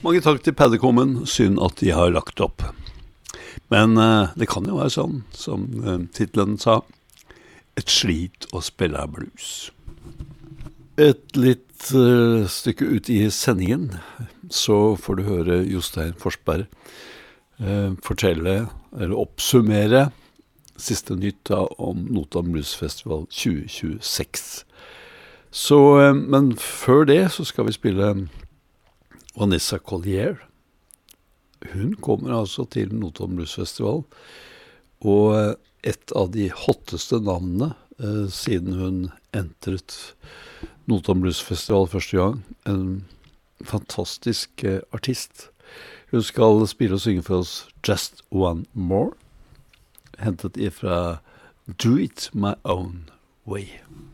Mange takk til Paddekommen, synd at de har lagt opp. Men det kan jo være sånn, som titlen sa, et slit å spille blues. Et litt stykke ut i sendingen, så får du høre Jostein Forsberg fortelle, eller oppsummere, siste nytt om Notodden Blues Festival 2026. Så, men før det så skal vi spille Vanessa Collier. Hun kommer altså til Notodden Blues Festival, og et av de hotteste navnene siden hun entret Notodden Blues Festival første gang. En fantastisk artist. Hun skal spille og synge for oss Just One More, hentet ifra Do It My Own Way.